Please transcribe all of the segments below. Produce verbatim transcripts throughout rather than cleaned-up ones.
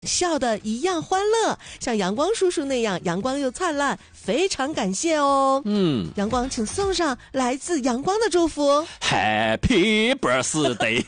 笑得一样欢乐，像阳光叔叔那样阳光又灿烂，非常感谢哦。 嗯， 阳光，请送上来自阳光的祝福。 Happy birthday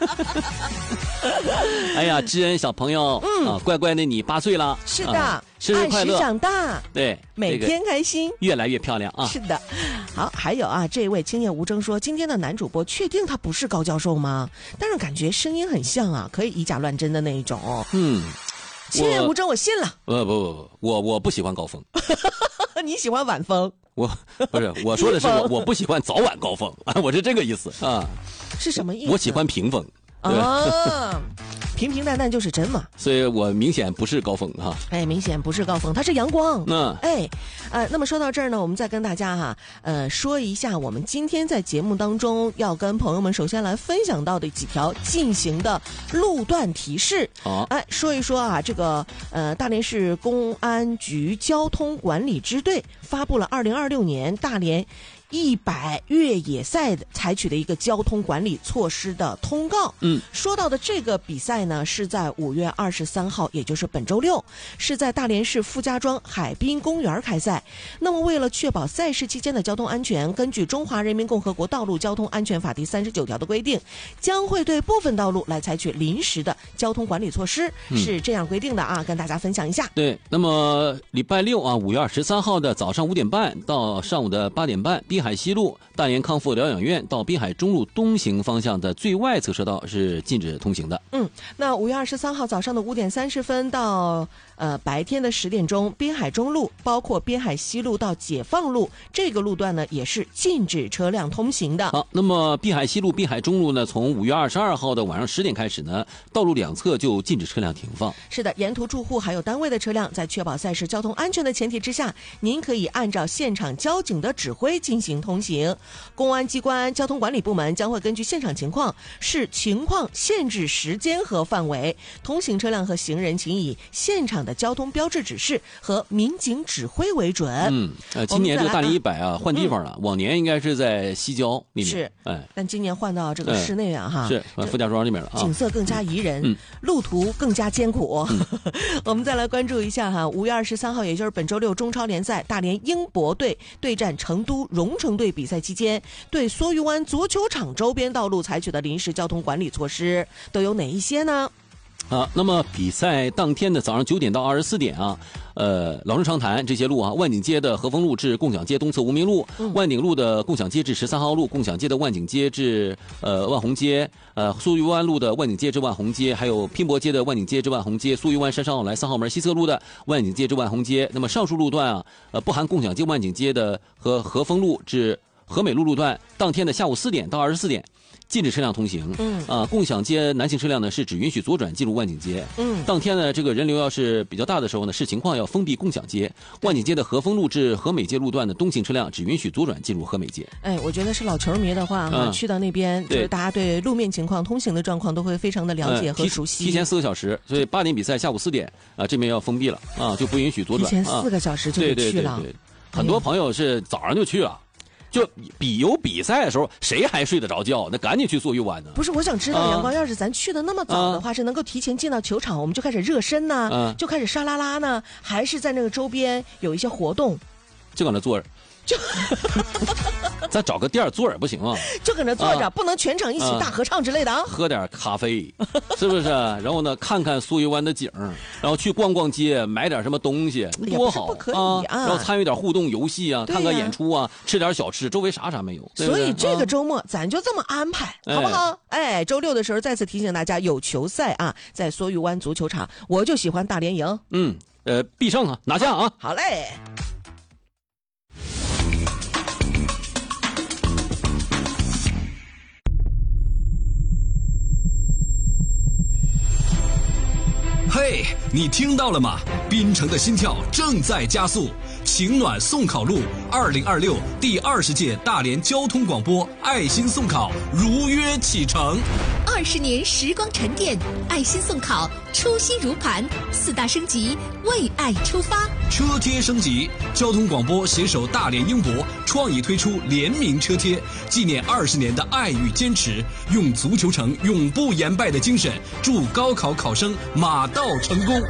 哎呀，知恩小朋友，嗯啊，乖乖的你八岁了， 是的， 啊、生日快乐， 按时长大， 对， 每天开心， 这个、越来越漂亮啊。 是的。好，还有啊，这位青叶无争说，今天的男主播确定他不是高教授吗？但是感觉声音很像啊，可以以假乱真的那一种哦。 嗯， 青叶无争我信了。 不不不不，我我不喜欢高峰。 你喜欢晚风？ 我不是，我说的是我我不喜欢早晚高峰啊，我是这个意思啊。 是什么意思？ 我喜欢平峰。 啊，平平淡淡就是真嘛， 所以我明显不是高峰哈。 哎，明显不是高峰，它是阳光。 嗯， 哎，呃，那么说到这儿呢，我们再跟大家哈，呃，说一下我们今天在节目当中要跟朋友们首先来分享到的几条进行的路段提示。 好， 哎，说一说啊，这个呃，大连市公安局交通管理支队发布了二零二六年大连一百越野赛的采取的一个交通管理措施的通告。 嗯， 说到的这个比赛呢，是在五月二十三号，也就是本周六，是在大连市傅家庄海滨公园开赛。那么，为了确保赛事期间的交通安全，根据《中华人民共和国道路交通安全法》第三十九条的规定，将会对部分道路来采取临时的交通管理措施， 嗯、 是这样规定的啊，跟大家分享一下。 对，那么礼拜六啊，五月二十三号的早上五点半到上午的八点半，滨海西路大连康复疗养院到滨海中路东行方向的最外侧车道是禁止通行的。 嗯，那五月二十三号早上的五点三十分到呃白天的十点钟，滨海中路包括滨海西路到解放路这个路段呢，也是禁止车辆通行的。 好，那么滨海西路、滨海中路呢，从五月二十二号的晚上十点开始呢，道路两侧就禁止车辆停放。 是的，沿途住户还有单位的车辆，在确保赛事交通安全的前提之下，您可以按照现场交警的指挥进行通行。公安机关交通管理部门将会根据现场情况视情况限制时间和范围，通行车辆和行人请以现场的交通标志指示和民警指挥为准。 嗯，呃，今年这个大连一百啊换地方了，嗯、往年应该是在西郊那边， 是， 哎， 但今年换到这个室内啊，哈、 嗯，是傅家庄这边了啊， 景色更加宜人， 嗯、 路途更加艰苦。 嗯、 我们再来关注一下哈，五月二十三号，也就是本周六中超联赛，大连鹰博队对战成都蓉城队比赛期间，对梭鱼湾足球场周边道路采取的临时交通管理措施都有哪一些呢？ 啊，那么比赛当天的早上九点到二十四点啊，呃，老生常谈这些路啊，万景街的和风路至共享街东侧无名路，嗯、万鼎路的共享街至十三号路，共享街的万景街至呃万红街，呃苏玉湾路的万景街至万红街，还有拼搏街的万景街至万红街，苏玉湾山上奥莱三号门西侧路的万景街至万红街。那么上述路段啊，呃不含共享街万景街的和和风路至和美路路段，当天的下午四点到二十四点。禁止车辆通行。嗯啊，共享街南行车辆呢是只允许左转进入万景街。嗯，当天呢这个人流要是比较大的时候呢，视情况要封闭共享街。万景街的和风路至和美街路段的东行车辆只允许左转进入和美街。 哎，我觉得是老球迷的话哈、嗯，去到那边就是大家对路面情况、通行的状况都会非常的了解和熟悉。 嗯、提, 提前四个小时，所以八点比赛下午四点啊，这边要封闭了啊，就不允许左转。 提前四个小时就得去了。 对对对对，很多朋友是早上就去了。就比有比赛的时候，谁还睡得着觉？那赶紧去梭鱼湾呢？ 不是，我想知道，阳光，要是咱去的那么早的话，啊、是能够提前进到球场，我们就开始热身呢，啊、就开始沙拉拉呢，还是在那个周边有一些活动？ 就搁那坐着。就咱找个店坐着不行啊， 就搁那坐着、啊，不能全场一起大合唱之类的啊。 喝点咖啡，是不是？然后呢，看看梭鱼湾的景，然后去逛逛街，买点什么东西，多好不可以啊！ 然后参与点互动游戏啊，看个演出啊，吃点小吃，周围啥啥没有。 所以这个周末咱就这么安排，啊、好不好？哎，周六的时候再次提醒大家，有球赛啊，在梭鱼湾足球场，我就喜欢大连赢。 嗯，呃，必胜啊，拿下啊！ 好嘞。 嘿， hey, 你听到了吗？滨城的心跳正在加速，情暖送考路二零二六第二十届大连交通广播爱心送考如约启程。 二二十年时光沉淀，爱心送考，初心如磐，四大升级，为爱出发。 车贴升级，交通广播携手大连英博创意推出联名车贴，纪念二十年的爱与坚持，用足球城永不言败的精神，祝高考考生马到成功。